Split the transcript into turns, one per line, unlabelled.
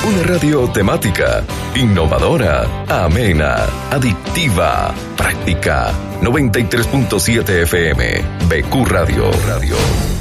Una radio temática, innovadora, amena, adictiva, práctica. 93.7 FM, BQ Radio.